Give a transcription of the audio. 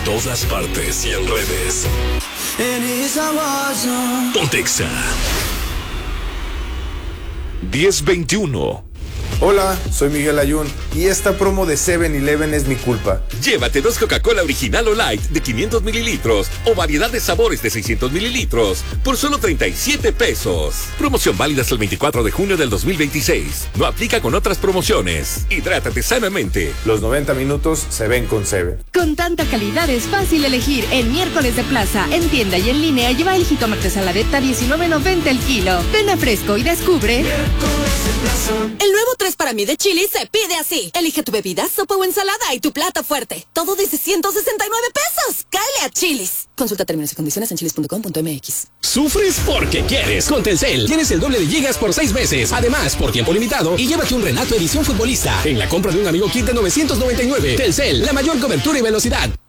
todas partes y en redes. Pontexa 1021. Hola, soy Miguel Ayun y esta promo de 7-Eleven es mi culpa. Llévate 2 Coca-Cola Original o Light de 500 mililitros o variedad de sabores de 600 mililitros por solo 37 pesos. Promoción válida hasta el 24 de junio del 2026. No aplica con otras promociones. Hidrátate sanamente. Los 90 minutos se ven con 7. Con tanta calidad es fácil elegir. En Miércoles de Plaza, en tienda y en línea, lleva el jitomate saladeta $19.90 el kilo. Ven a Fresco y descubre. El nuevo 3 para mí de Chili's se pide así. Elige tu bebida, sopa o ensalada y tu plato fuerte. Todo desde 169 pesos. ¡Cáele a Chili's! Consulta términos y condiciones en chilis.com.mx. ¿Sufres porque quieres? Con Telcel tienes el doble de gigas por 6 meses. Además, por tiempo limitado, y llévate un Renato edición futbolista en la compra de un amigo kit de $999. Telcel, la mayor cobertura y velocidad.